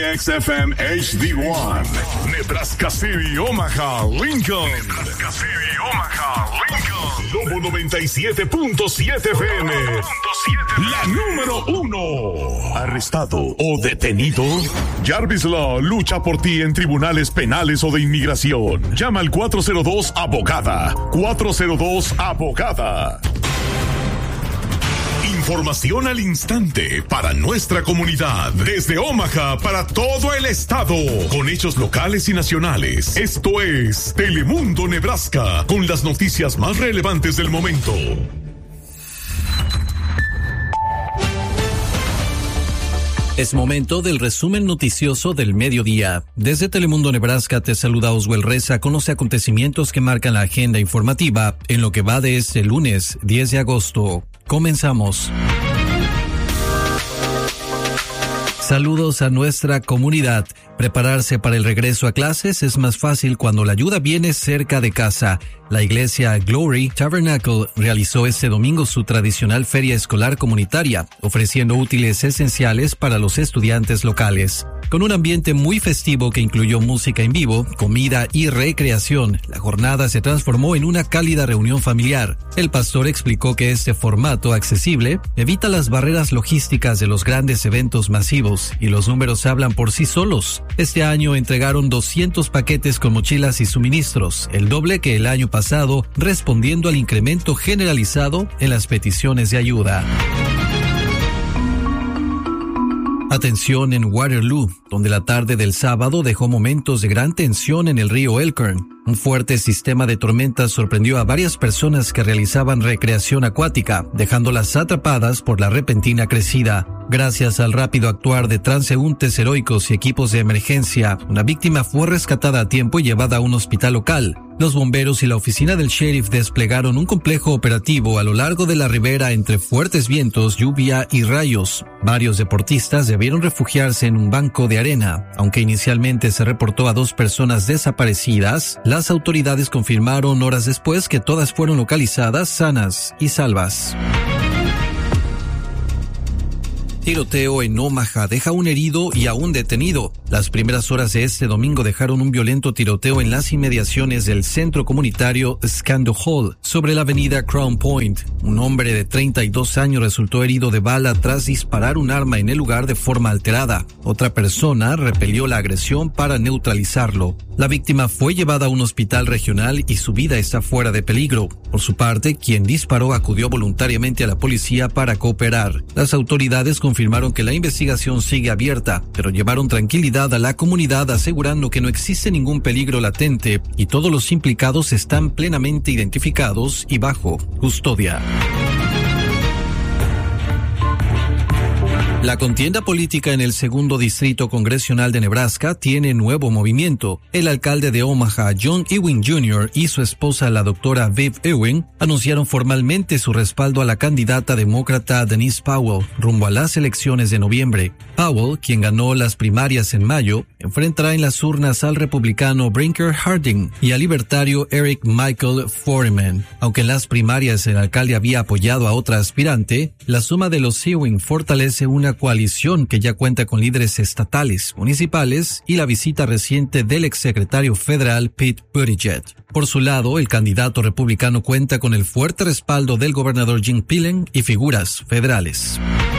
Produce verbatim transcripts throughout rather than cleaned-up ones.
X F M H D uno, Nebraska City, Omaha, Lincoln. Nebraska City, Omaha, Lincoln. Lobo noventa y siete punto siete F M. La número uno. Arrestado o detenido. Jarvis Law lucha por ti en tribunales penales o de inmigración. Llama al cuatro cero dos abogada. cuatro cero dos abogada. Información al instante para nuestra comunidad. Desde Omaha para todo el estado. Con hechos locales y nacionales. Esto es Telemundo Nebraska. Con las noticias más relevantes del momento. Es momento del resumen noticioso del mediodía. Desde Telemundo Nebraska te saluda Oswell Reza con los acontecimientos que marcan la agenda informativa en lo que va de este lunes diez de agosto. Comenzamos. Saludos a nuestra comunidad. Prepararse para el regreso a clases es más fácil cuando la ayuda viene cerca de casa. La iglesia Glory Tabernacle realizó este domingo su tradicional feria escolar comunitaria, ofreciendo útiles esenciales para los estudiantes locales. Con un ambiente muy festivo que incluyó música en vivo, comida y recreación, la jornada se transformó en una cálida reunión familiar. El pastor explicó que este formato accesible evita las barreras logísticas de los grandes eventos masivos y los números hablan por sí solos. Este año entregaron doscientos paquetes con mochilas y suministros, el doble que el año pasado, respondiendo al incremento generalizado en las peticiones de ayuda. Atención en Waterloo, donde la tarde del sábado dejó momentos de gran tensión en el río Elkhorn. Un fuerte sistema de tormentas sorprendió a varias personas que realizaban recreación acuática, dejándolas atrapadas por la repentina crecida. Gracias al rápido actuar de transeúntes heroicos y equipos de emergencia, una víctima fue rescatada a tiempo y llevada a un hospital local. Los bomberos y la oficina del sheriff desplegaron un complejo operativo a lo largo de la ribera entre fuertes vientos, lluvia y rayos. Varios deportistas debieron refugiarse en un banco de arena. Aunque inicialmente se reportó a dos personas desaparecidas, las autoridades confirmaron horas después que todas fueron localizadas sanas y salvas. Tiroteo en Omaha deja un herido y a un detenido. Las primeras horas de este domingo dejaron un violento tiroteo en las inmediaciones del centro comunitario Scandal Hall, sobre la avenida Crown Point. Un hombre de treinta y dos años resultó herido de bala tras disparar un arma en el lugar de forma alterada. Otra persona repelió la agresión para neutralizarlo. La víctima fue llevada a un hospital regional y su vida está fuera de peligro. Por su parte, quien disparó acudió voluntariamente a la policía para cooperar. Las autoridades confirmaron que la investigación sigue abierta, pero llevaron tranquilidad a la comunidad asegurando que no existe ningún peligro latente y todos los implicados están plenamente identificados y bajo custodia. La contienda política en el segundo distrito congresional de Nebraska tiene nuevo movimiento. El alcalde de Omaha, John Ewing junior, y su esposa, la doctora Viv Ewing, anunciaron formalmente su respaldo a la candidata demócrata Denise Powell rumbo a las elecciones de noviembre. Powell, quien ganó las primarias en mayo, enfrentará en las urnas al republicano Brinker Harding y al libertario Eric Michael Foreman. Aunque en las primarias el alcalde había apoyado a otra aspirante, la suma de los Ewing fortalece una coalición que ya cuenta con líderes estatales, municipales y la visita reciente del exsecretario federal Pete Buttigieg. Por su lado, el candidato republicano cuenta con el fuerte respaldo del gobernador Jim Pillen y figuras federales.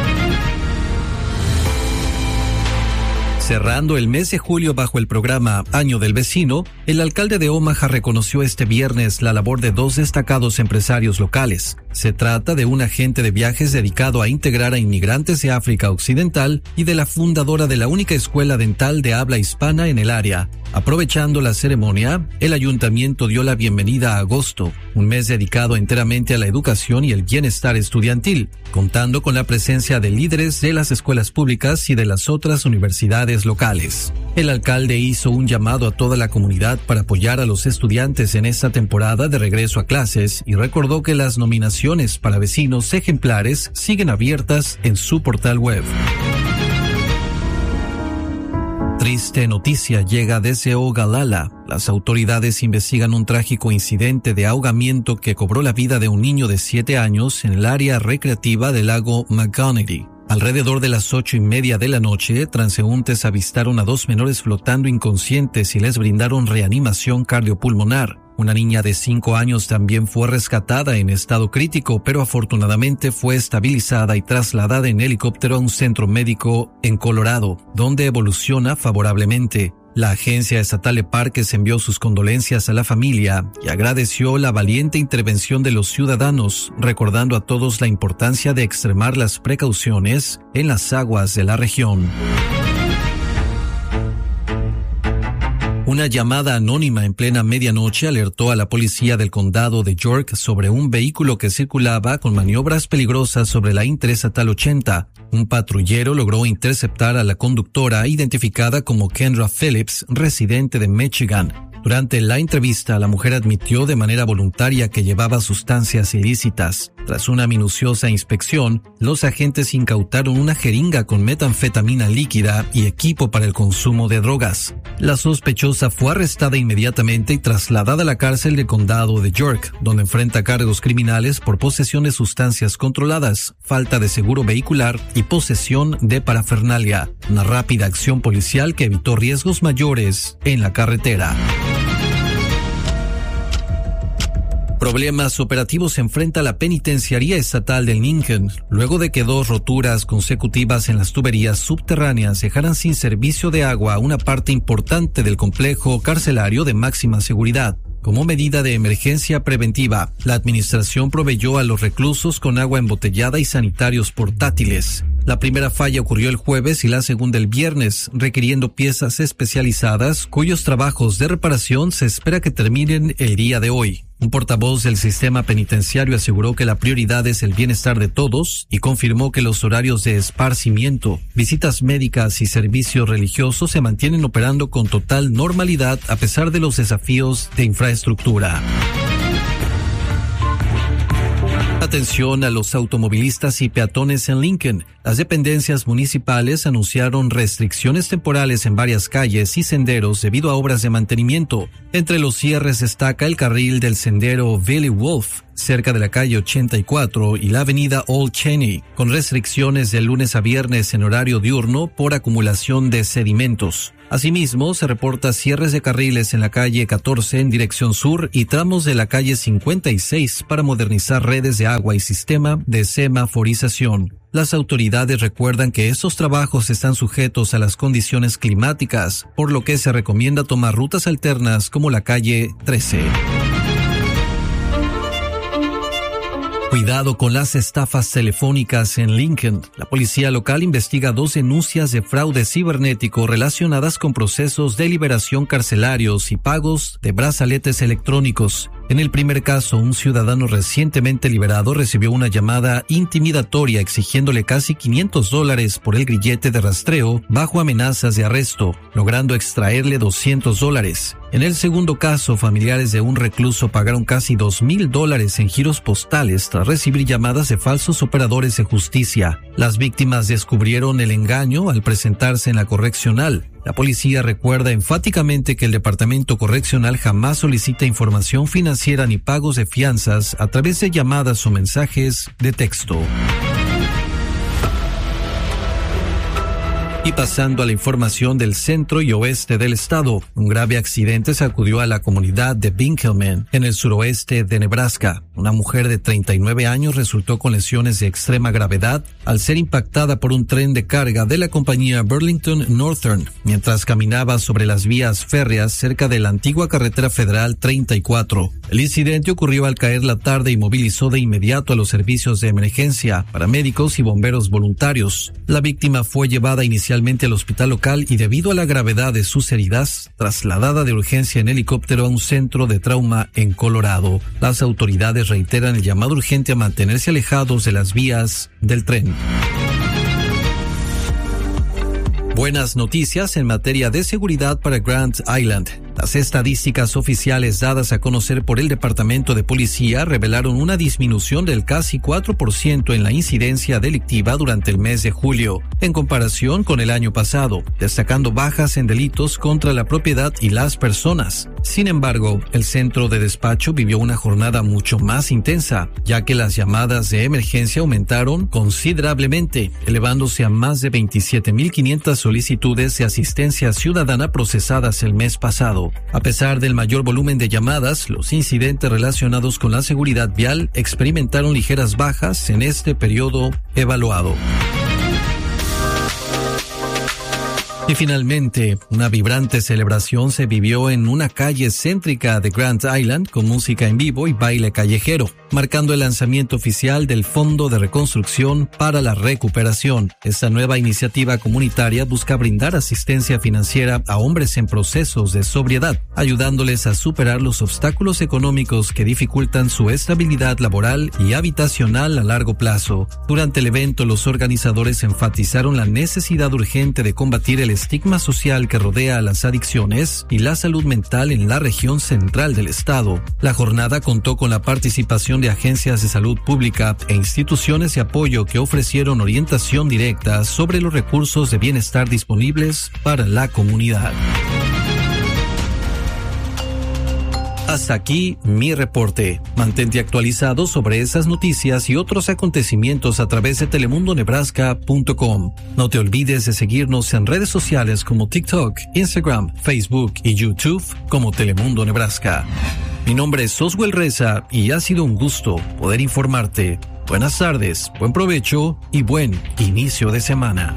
Cerrando el mes de julio bajo el programa Año del Vecino, el alcalde de Omaha reconoció este viernes la labor de dos destacados empresarios locales. Se trata de un agente de viajes dedicado a integrar a inmigrantes de África Occidental y de la fundadora de la única escuela dental de habla hispana en el área. Aprovechando la ceremonia, el ayuntamiento dio la bienvenida a agosto, un mes dedicado enteramente a la educación y el bienestar estudiantil, contando con la presencia de líderes de las escuelas públicas y de las otras universidades locales. El alcalde hizo un llamado a toda la comunidad para apoyar a los estudiantes en esta temporada de regreso a clases y recordó que las nominaciones para vecinos ejemplares siguen abiertas en su portal web. Triste noticia llega desde Ogallala. Las autoridades investigan un trágico incidente de ahogamiento que cobró la vida de un niño de siete años en el área recreativa del lago McGonaty. Alrededor de las ocho y media de la noche, transeúntes avistaron a dos menores flotando inconscientes y les brindaron reanimación cardiopulmonar. Una niña de cinco años también fue rescatada en estado crítico, pero afortunadamente fue estabilizada y trasladada en helicóptero a un centro médico en Colorado, donde evoluciona favorablemente. La Agencia Estatal de Parques envió sus condolencias a la familia y agradeció la valiente intervención de los ciudadanos, recordando a todos la importancia de extremar las precauciones en las aguas de la región. Una llamada anónima en plena medianoche alertó a la policía del condado de York sobre un vehículo que circulaba con maniobras peligrosas sobre la Interestatal ochenta. Un patrullero logró interceptar a la conductora, identificada como Kendra Phillips, residente de Michigan. Durante la entrevista, la mujer admitió de manera voluntaria que llevaba sustancias ilícitas. Tras una minuciosa inspección, los agentes incautaron una jeringa con metanfetamina líquida y equipo para el consumo de drogas. La sospechosa fue arrestada inmediatamente y trasladada a la cárcel del condado de York, donde enfrenta cargos criminales por posesión de sustancias controladas, falta de seguro vehicular y posesión de parafernalia. Una rápida acción policial que evitó riesgos mayores en la carretera. Problemas operativos enfrenta la Penitenciaría Estatal de Lincoln, luego de que dos roturas consecutivas en las tuberías subterráneas dejaran sin servicio de agua a una parte importante del complejo carcelario de máxima seguridad. Como medida de emergencia preventiva, la administración proveyó a los reclusos con agua embotellada y sanitarios portátiles. La primera falla ocurrió el jueves y la segunda el viernes, requiriendo piezas especializadas cuyos trabajos de reparación se espera que terminen el día de hoy. Un portavoz del sistema penitenciario aseguró que la prioridad es el bienestar de todos y confirmó que los horarios de esparcimiento, visitas médicas y servicios religiosos se mantienen operando con total normalidad a pesar de los desafíos de infraestructura. Atención a los automovilistas y peatones en Lincoln. Las dependencias municipales anunciaron restricciones temporales en varias calles y senderos debido a obras de mantenimiento. Entre los cierres destaca el carril del sendero Billy Wolf, cerca de la calle ochenta y cuatro y la avenida Old Cheney, con restricciones de lunes a viernes en horario diurno por acumulación de sedimentos. Asimismo, se reporta cierres de carriles en la calle catorce en dirección sur y tramos de la calle cincuenta y seis para modernizar redes de agua y sistema de semaforización. Las autoridades recuerdan que estos trabajos están sujetos a las condiciones climáticas, por lo que se recomienda tomar rutas alternas como la calle trece. Cuidado con las estafas telefónicas en Lincoln. La policía local investiga dos denuncias de fraude cibernético relacionadas con procesos de liberación carcelarios y pagos de brazaletes electrónicos. En el primer caso, un ciudadano recientemente liberado recibió una llamada intimidatoria exigiéndole casi quinientos dólares por el grillete de rastreo bajo amenazas de arresto, logrando extraerle doscientos dólares. En el segundo caso, familiares de un recluso pagaron casi dos mil dólares en giros postales tras recibir llamadas de falsos operadores de justicia. Las víctimas descubrieron el engaño al presentarse en la correccional. La policía recuerda enfáticamente que el Departamento Correccional jamás solicita información financiera ni pagos de fianzas a través de llamadas o mensajes de texto. Y pasando a la información del centro y oeste del estado, un grave accidente sacudió a la comunidad de Winkelman, en el suroeste de Nebraska. Una mujer de treinta y nueve años resultó con lesiones de extrema gravedad al ser impactada por un tren de carga de la compañía Burlington Northern, mientras caminaba sobre las vías férreas cerca de la antigua carretera federal treinta y cuatro. El incidente ocurrió al caer la tarde y movilizó de inmediato a los servicios de emergencia, paramédicos y bomberos voluntarios. La víctima fue llevada inicialmente al hospital local y, debido a la gravedad de sus heridas, trasladada de urgencia en helicóptero a un centro de trauma en Colorado. Las autoridades reiteran el llamado urgente a mantenerse alejados de las vías del tren. Buenas noticias en materia de seguridad para Grand Island. Las estadísticas oficiales dadas a conocer por el Departamento de Policía revelaron una disminución del casi cuatro por ciento en la incidencia delictiva durante el mes de julio, en comparación con el año pasado, destacando bajas en delitos contra la propiedad y las personas. Sin embargo, el centro de despacho vivió una jornada mucho más intensa, ya que las llamadas de emergencia aumentaron considerablemente, elevándose a más de veintisiete mil quinientas solicitudes de asistencia ciudadana procesadas el mes pasado. A pesar del mayor volumen de llamadas, los incidentes relacionados con la seguridad vial experimentaron ligeras bajas en este periodo evaluado. Y finalmente, una vibrante celebración se vivió en una calle céntrica de Grand Island con música en vivo y baile callejero, marcando el lanzamiento oficial del Fondo de Reconstrucción para la Recuperación. Esta nueva iniciativa comunitaria busca brindar asistencia financiera a hombres en procesos de sobriedad, ayudándoles a superar los obstáculos económicos que dificultan su estabilidad laboral y habitacional a largo plazo. Durante el evento, los organizadores enfatizaron la necesidad urgente de combatir el estigma social que rodea a las adicciones y la salud mental en la región central del estado. La jornada contó con la participación de agencias de salud pública e instituciones de apoyo que ofrecieron orientación directa sobre los recursos de bienestar disponibles para la comunidad. Hasta aquí mi reporte. Mantente actualizado sobre esas noticias y otros acontecimientos a través de telemundo nebraska punto com. No te olvides de seguirnos en redes sociales como TikTok, Instagram, Facebook y YouTube como Telemundo Nebraska. Mi nombre es Oswell Reza y ha sido un gusto poder informarte. Buenas tardes, buen provecho y buen inicio de semana.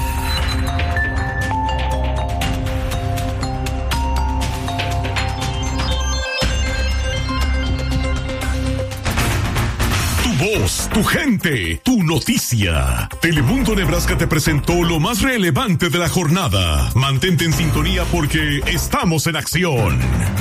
Voz, tu gente, tu noticia. Telemundo Nebraska te presentó lo más relevante de la jornada. Mantente en sintonía porque estamos en acción.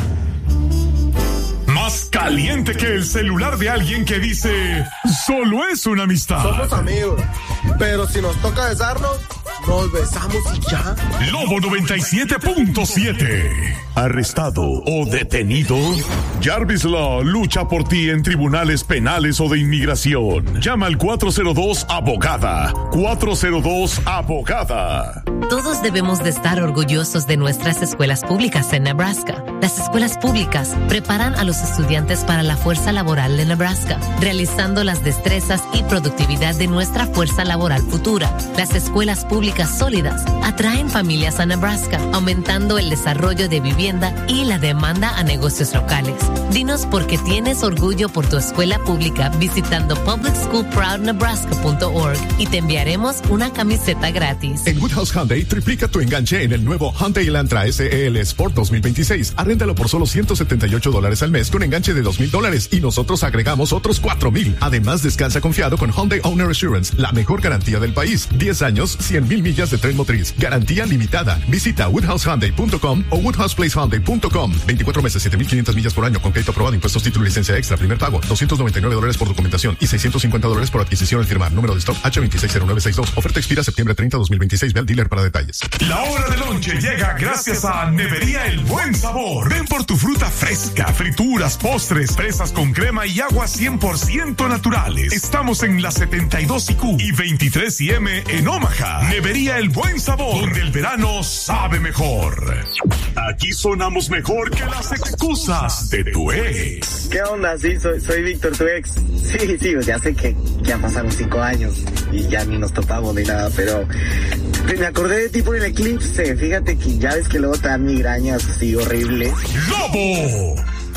Más caliente que el celular de alguien que dice, solo es una amistad. Somos amigos, pero si nos toca besarnos, nos besamos y ya. Lobo noventa y siete punto siete. ¿Arrestado o detenido? Jarvis Law lucha por ti en tribunales penales o de inmigración. Llama al cuatro cero dos abogada. cuatro cero dos abogada. Todos debemos de estar orgullosos de nuestras escuelas públicas en Nebraska. Las escuelas públicas preparan a los estudiantes para la fuerza laboral de Nebraska, realizando las destrezas y productividad de nuestra fuerza laboral futura. Las escuelas públicas sólidas atraen familias a Nebraska, aumentando el desarrollo de vivienda y la demanda a negocios locales. Dinos por qué tienes orgullo por tu escuela pública visitando public school proud nebraska punto org y te enviaremos una camiseta gratis. En Woodhouse Hyundai triplica tu enganche en el nuevo Hyundai Elantra S E L Sport dos mil veintiséis. Arréndalo por solo ciento setenta y ocho dólares al mes con enganche de dos mil dólares y nosotros agregamos otros cuatro mil. Además, descansa confiado con Hyundai Owner Assurance, la mejor garantía del país. diez años, cien mil millas de tren motriz. Garantía limitada. Visita woodhouse hyundai punto com o woodhouse place hyundai punto com. veinticuatro meses, siete mil quinientas millas por año con crédito aprobado, impuestos, título y licencia extra. Primer pago, doscientos noventa y nueve dólares por documentación y seiscientos cincuenta dólares por adquisición al firmar. Número de stock H dos seis cero nueve seis dos. Oferta expira septiembre treinta, dos mil veintiséis. Ve al dealer para detalles. La hora del lonche llega gracias a Nevería El Buen Sabor. Ven por tu fruta fresca, frituras, postres, fresas con crema y agua cien por ciento naturales. Estamos en la setenta y dos I Q y veintitrés I M en Omaha. Nevería El Buen Sabor, donde el verano sabe mejor. Aquí sonamos mejor que las excusas de tu ex. ¿Qué onda? Sí, soy, soy Víctor, tu ex. Sí, sí, ya sé que ya pasaron cinco años y ya ni nos topamos ni nada, pero me acordé de ti por el eclipse. Fíjate que ya ves que luego te dan migrañas así horribles. ¡Lobo!